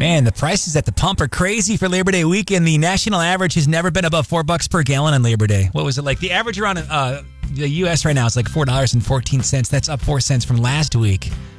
Man, the prices at the pump are crazy for Labor Day weekend. The national average has never been above $4 per gallon on Labor Day. What was it like? The average around the U.S. right now is like $4.14. That's up 4 cents from last week.